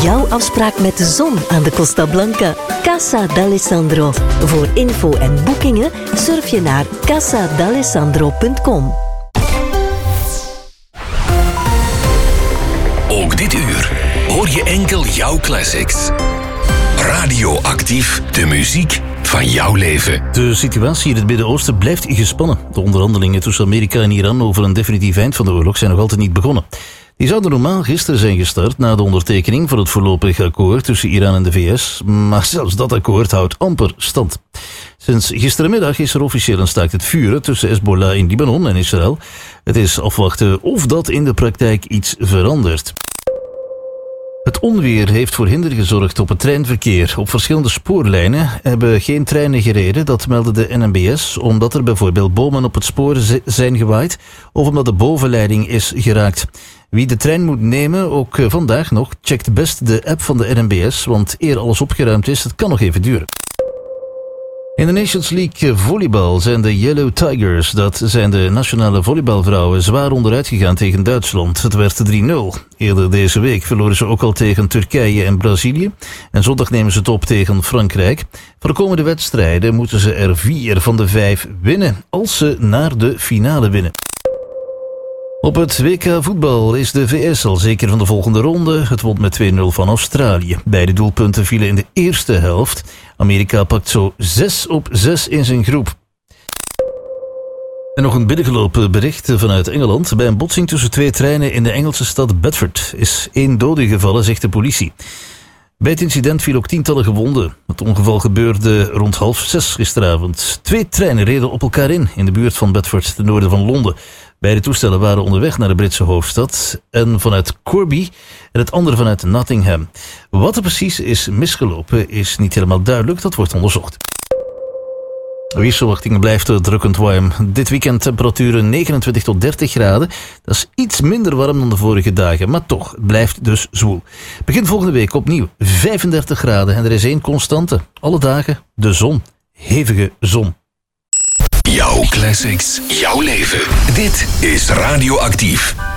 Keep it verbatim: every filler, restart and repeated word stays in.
Jouw afspraak met de zon aan de Costa Blanca. Casa d'Alessandro. Voor info en boekingen surf je naar casa d'alessandro punt com. Ook dit uur hoor je enkel jouw classics. Radioactief, de muziek van jouw leven. De situatie in het Midden-Oosten blijft gespannen. De onderhandelingen tussen Amerika en Iran over een definitief eind van de oorlog zijn nog altijd niet begonnen. Die zouden normaal gisteren zijn gestart na de ondertekening van het voorlopig akkoord tussen Iran en de V S, maar zelfs dat akkoord houdt amper stand. Sinds gisterenmiddag is er officieel een staakt het vuren tussen Hezbollah in Libanon en Israël. Het is afwachten of dat in de praktijk iets verandert. Het onweer heeft voor hinder gezorgd op het treinverkeer. Op verschillende spoorlijnen hebben geen treinen gereden, dat meldde de N M B S, omdat er bijvoorbeeld bomen op het spoor zijn gewaaid of omdat de bovenleiding is geraakt. Wie de trein moet nemen, ook vandaag nog, checkt best de app van de N M B S, want eer alles opgeruimd is, het kan nog even duren. In de Nations League volleybal zijn de Yellow Tigers, dat zijn de nationale volleybalvrouwen, zwaar onderuit gegaan tegen Duitsland. Het werd drie nul. Eerder deze week verloren ze ook al tegen Turkije en Brazilië. En zondag nemen ze het op tegen Frankrijk. Voor de komende wedstrijden moeten ze er vier van de vijf winnen, als ze naar de finale winnen. Op het W K voetbal is de V S al zeker van de volgende ronde. Het won met twee nul van Australië. Beide doelpunten vielen in de eerste helft. Amerika pakt zo zes op zes in zijn groep. En nog een binnengelopen bericht vanuit Engeland. Bij een botsing tussen twee treinen in de Engelse stad Bedford is één dode gevallen, zegt de politie. Bij het incident viel ook tientallen gewonden. Het ongeval gebeurde rond half zes gisteravond. Twee treinen reden op elkaar in, in de buurt van Bedford, ten noorden van Londen. Beide toestellen waren onderweg naar de Britse hoofdstad. En vanuit Corby en het andere vanuit Nottingham. Wat er precies is misgelopen is niet helemaal duidelijk. Dat wordt onderzocht. Weersverwachting blijft drukkend warm. Dit weekend temperaturen negenentwintig tot dertig graden. Dat is iets minder warm dan de vorige dagen, maar toch, het blijft dus zwoel. Begin volgende week opnieuw vijfendertig graden en er is één constante. Alle dagen de zon. Hevige zon. Jouw classics, jouw leven. Dit is Radioactief.